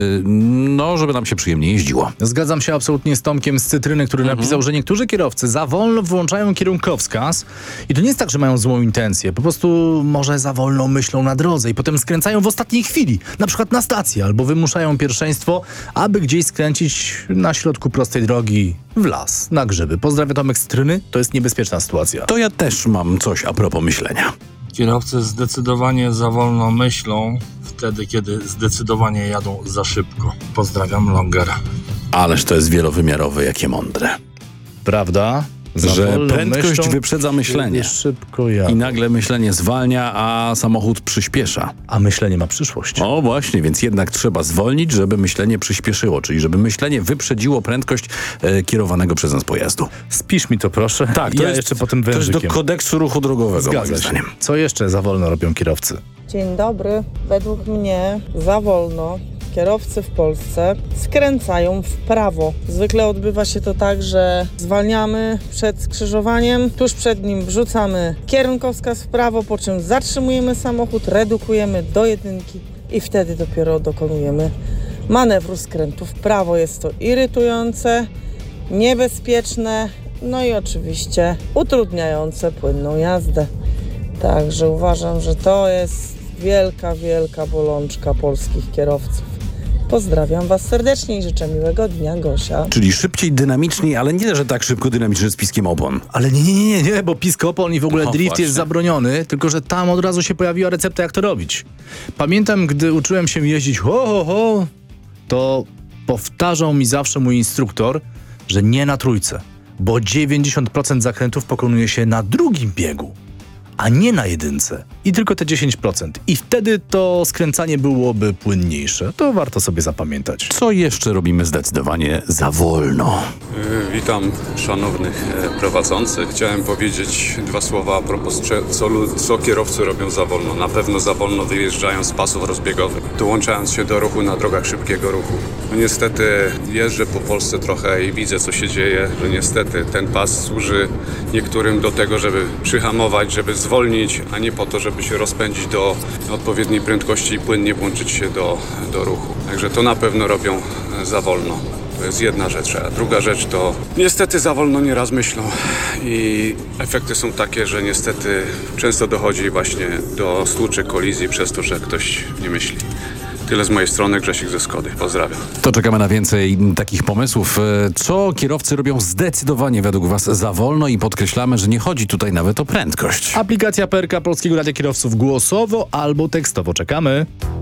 No, żeby nam się przyjemnie jeździło. Zgadzam się absolutnie z Tomkiem z Cytryny, który napisał, że niektórzy kierowcy za wolno włączają kierunkowskaz i to nie jest tak, że mają złą intencję. Po prostu może za wolno myślą na drodze i potem skręcają w ostatniej chwili, na przykład na stację, albo wymuszają pierwszeństwo, aby gdzieś skręcić na środku prostej drogi w las, na grzyby. Pozdrawiam, Tomek z Cytryny, to jest niebezpieczna sytuacja. To ja też mam coś a propos myślenia. Kierowcy zdecydowanie za wolno myślą wtedy, kiedy zdecydowanie jadą za szybko. Pozdrawiam, Longer. Ależ to jest wielowymiarowe, jakie mądre. Prawda? Że prędkość wyprzedza myślenie. Szybko jadą. I nagle myślenie zwalnia, a samochód przyspiesza. A myślenie ma przyszłość. O właśnie, więc jednak trzeba zwolnić, żeby myślenie przyspieszyło, czyli żeby myślenie wyprzedziło prędkość kierowanego przez nas pojazdu. Spisz mi to proszę. Tak, ja jeszcze po tym to jest wężykiem. do kodeksu ruchu drogowego, Zgadza moim się. zdaniem. Co jeszcze za wolno robią kierowcy? Dzień dobry. Według mnie za wolno kierowcy w Polsce skręcają w prawo. Zwykle odbywa się to tak, że zwalniamy przed skrzyżowaniem, tuż przed nim wrzucamy kierunkowskaz w prawo, po czym zatrzymujemy samochód, redukujemy do jedynki i wtedy dopiero dokonujemy manewru skrętu w prawo. Jest to irytujące, niebezpieczne, no i oczywiście utrudniające płynną jazdę. Także uważam, że to jest wielka bolączka polskich kierowców. Pozdrawiam Was serdecznie i życzę miłego dnia, Gosia. Czyli szybciej, dynamiczniej, ale nie, że tak szybko dynamicznie z piskiem opon. Ale nie, bo pisk opon i w ogóle No drift właśnie. jest zabroniony, tylko że tam od razu się pojawiła recepta, jak to robić. Pamiętam, gdy uczyłem się jeździć to powtarzał mi zawsze mój instruktor, że nie na trójce, bo 90% zakrętów pokonuje się na drugim biegu, a nie na jedynce. I tylko te 10%. I wtedy to skręcanie byłoby płynniejsze. To warto sobie zapamiętać. Co jeszcze robimy zdecydowanie za wolno? Witam szanownych prowadzących. Chciałem powiedzieć dwa słowa a propos co kierowcy robią za wolno. Na pewno za wolno wyjeżdżają z pasów rozbiegowych, dołączając się do ruchu na drogach szybkiego ruchu. No niestety jeżdżę po Polsce trochę i widzę, co się dzieje, że niestety ten pas służy niektórym do tego, żeby przyhamować, żeby zwolnić, a nie po to, żeby się rozpędzić do odpowiedniej prędkości i płynnie włączyć się do ruchu. Także to na pewno robią za wolno. To jest jedna rzecz, a druga rzecz to niestety za wolno nieraz myślą i efekty są takie, że niestety często dochodzi właśnie do stłuczek, kolizji przez to, że ktoś nie myśli. Tyle z mojej strony, Grzesik ze Skody. Pozdrawiam. To czekamy na więcej takich pomysłów. Co kierowcy robią zdecydowanie według Was za wolno i podkreślamy, że nie chodzi tutaj nawet o prędkość. Aplikacja PRK Polskiego Radia Kierowców głosowo albo tekstowo. Czekamy.